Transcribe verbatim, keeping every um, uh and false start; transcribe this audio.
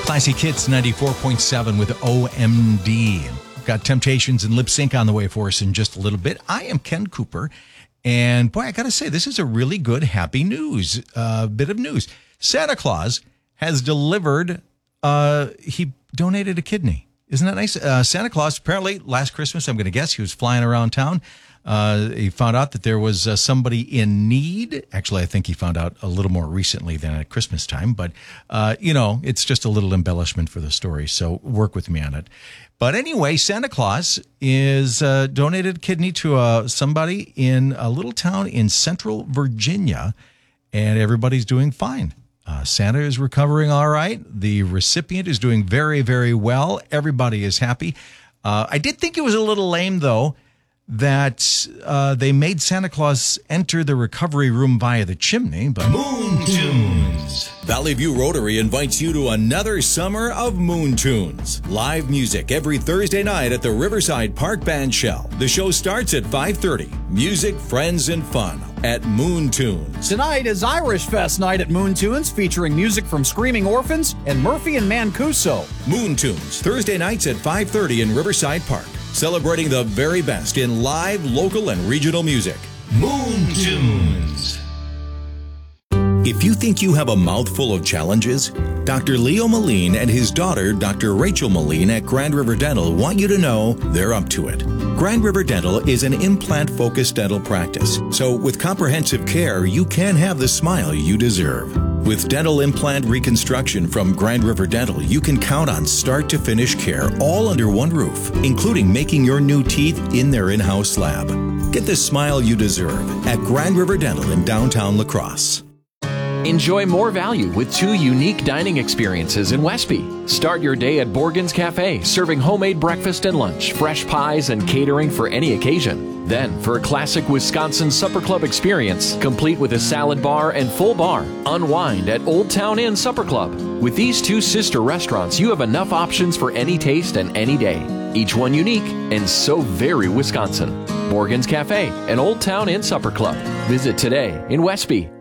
Classic Hits ninety-four point seven with O M D. Got Temptations and Lip Sync on the way for us in just a little bit. I am Ken Cooper, and boy, I got to say, this is a really good, happy news, uh, bit of news. Santa Claus has delivered, uh, he donated a kidney. Isn't that nice? Uh, Santa Claus, apparently, last Christmas, I'm going to guess, he was flying around town. Uh, he found out that there was uh, somebody in need. Actually, I think he found out a little more recently than at Christmas time. But, uh, you know, it's just a little embellishment for the story. So work with me on it. But anyway, Santa Claus is uh, donated a kidney to uh, somebody in a little town in central Virginia. And everybody's doing fine. Uh, Santa is recovering all right. The recipient is doing very, very well. Everybody is happy. Uh, I did think it was a little lame, though, that uh, they made Santa Claus enter the recovery room via the chimney. But Moon Tunes. Valley View Rotary invites you to another summer of Moon Tunes. Live music every Thursday night at the Riverside Park Band Shell. The show starts at five thirty. Music, friends, and fun at Moon Tunes. Tonight is Irish Fest night at Moon Tunes, featuring music from Screaming Orphans and Murphy and Mancuso. Moon Tunes, Thursday nights at five thirty in Riverside Park. Celebrating the very best in live, local, and regional music. Moon Tunes. If you think you have a mouthful of challenges, Doctor Leo Moline and his daughter, Doctor Rachel Moline at Grand River Dental want you to know they're up to it. Grand River Dental is an implant-focused dental practice, so with comprehensive care, you can have the smile you deserve. With dental implant reconstruction from Grand River Dental, you can count on start-to-finish care all under one roof, including making your new teeth in their in-house lab. Get the smile you deserve at Grand River Dental in downtown La Crosse. Enjoy more value with two unique dining experiences in Westby. Start your day at Borgen's Cafe, serving homemade breakfast and lunch, fresh pies, and catering for any occasion. Then, for a classic Wisconsin Supper Club experience, complete with a salad bar and full bar, unwind at Old Town Inn Supper Club. With these two sister restaurants, you have enough options for any taste and any day. Each one unique and so very Wisconsin. Borgen's Cafe and Old Town Inn Supper Club. Visit today in Westby.